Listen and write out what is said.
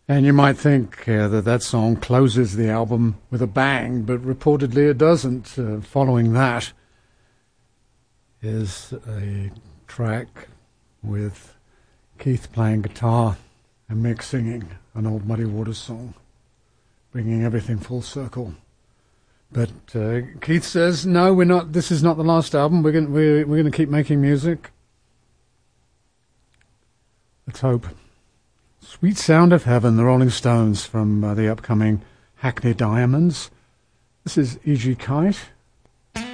And you might think that song closes the album with a bang, but reportedly it doesn't. Following that is a track with Keith playing guitar and Mick singing an old Muddy Waters song, bringing everything full circle. But Keith says, "No, we're not. This is not the last album. We're going to keep making music. Let's hope." Sweet Sound of Heaven, the Rolling Stones from the upcoming Hackney Diamonds. This is E.G. Kite.